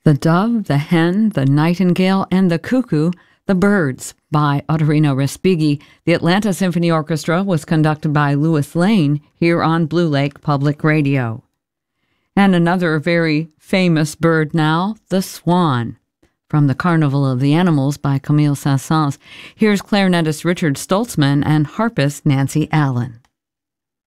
The Dove, the Hen, the Nightingale, and the Cuckoo, The Birds by Ottorino Respighi. The Atlanta Symphony Orchestra was conducted by Louis Lane here on Blue Lake Public Radio. And another very famous bird now, the swan, from The Carnival of the Animals by Camille Saint-Saëns. Here's clarinetist Richard Stoltzman and harpist Nancy Allen.